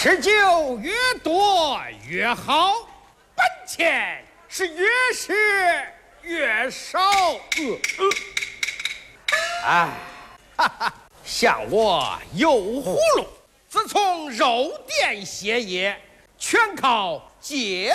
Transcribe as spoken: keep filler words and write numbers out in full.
吃酒越多越好，本钱是越是越少。呃呃、哎，哈哈，像我有葫芦，自从肉店歇业，全靠借